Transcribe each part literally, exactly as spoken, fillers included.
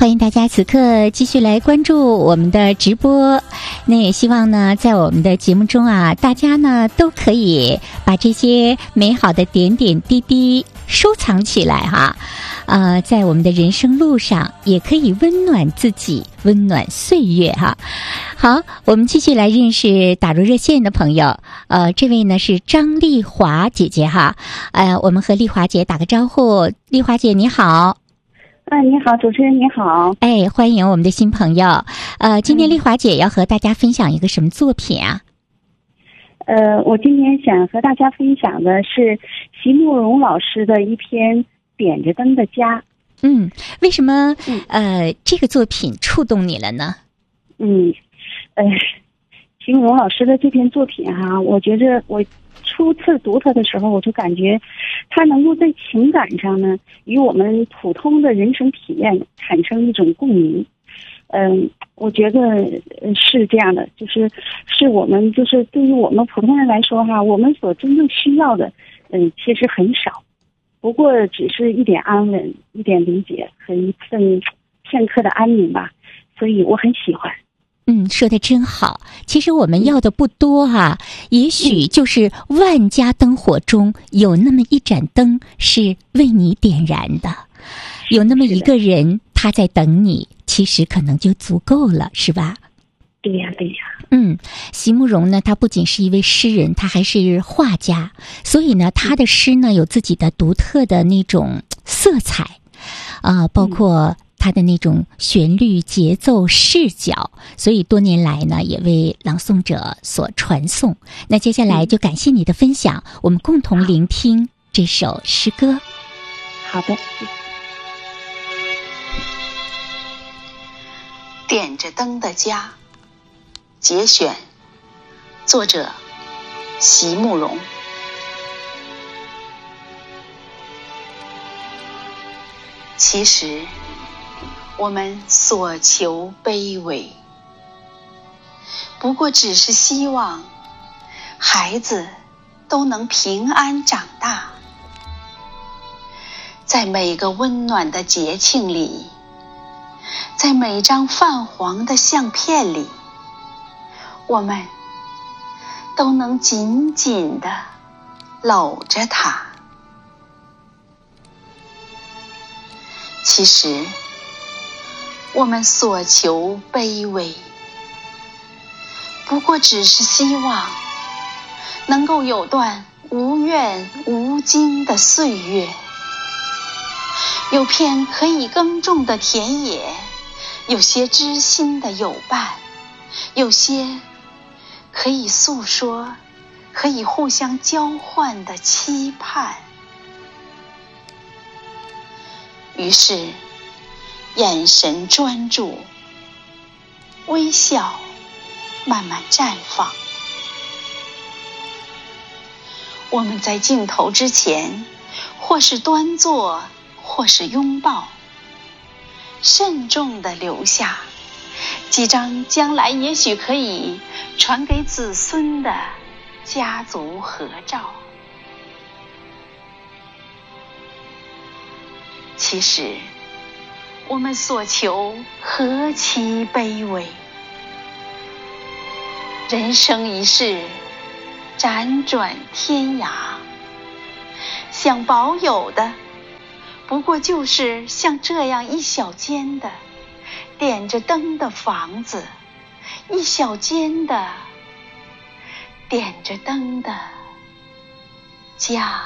欢迎大家此刻继续来关注我们的直播。那也希望呢，在我们的节目中啊，大家呢都可以把这些美好的点点滴滴收藏起来哈。呃，在我们的人生路上，也可以温暖自己，温暖岁月哈。好，我们继续来认识打入热线的朋友。呃，这位呢是张丽华姐姐哈。呃，我们和丽华姐打个招呼。丽华姐你好。 啊，你好，主持人你好。 哎，欢迎我们的新朋友。呃，今天丽华姐要和大家分享一个什么作品啊？ 呃，我今天想和大家分享的是席慕容老师的一篇《点着灯的家》。 嗯，为什么呃这个作品触动你了呢？ 嗯，呃，席慕容老师的这篇作品哈、啊，我觉着我初次读它的时候，我就感觉它能够在情感上呢，与我们普通的人生体验产生一种共鸣。嗯，我觉得是这样的，就是是我们就是对于我们普通人来说哈，我们所真正需要的，嗯，其实很少，不过只是一点安稳、一点理解和一份片刻的安宁吧。所以我很喜欢。 嗯，说的真好。其实我们要的不多啊，也许就是万家灯火中有那么一盏灯是为你点燃的，有那么一个人他在等你，其实可能就足够了，是吧？ 对呀，对呀。 嗯，席慕容呢，他不仅是一位诗人，他还是画家，所以呢，他的诗呢有自己的独特的那种色彩，啊、呃，包括他的那种旋律、节奏、视角，所以多年来呢，也为朗诵者所传颂。那接下来就感谢你的分享，我们共同聆听这首诗歌。 好的。 点着灯的家，节选，作者席慕容。其实我们所求卑微，不过只是希望孩子都能平安长大，在每个温暖的节庆里，在每张泛黄的相片里，我们都能紧紧地搂着它。其实我们所求卑微，不过只是希望能够有段无怨无惊的岁月，有片可以耕种的田野，有些知心的友伴，有些可以诉说、可以互相交换的期盼。于是眼神专注，微笑慢慢绽放。我们在镜头之前，或是端坐，或是拥抱，慎重地留下几张将来也许可以传给子孙的家族合照。其实我们所求何其卑微，人生一世，辗转天涯，想保有的不过就是像这样一小间的点着灯的房子，一小间的点着灯的家。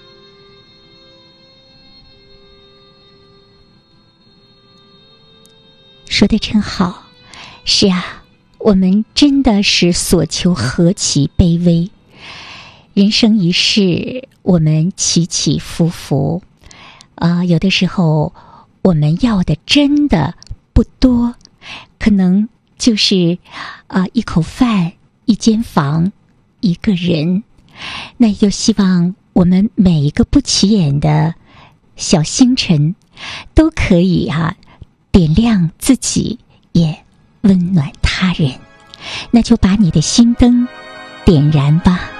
说得真好。是啊，我们真的是所求何其卑微。人生一世，我们起起伏伏，啊、呃，有的时候我们要的真的不多，可能就是啊、呃、一口饭、一间房、一个人。那又希望我们每一个不起眼的小星辰，都可以哈、啊、点亮自己，也温暖他人。那就把你的心灯点燃吧。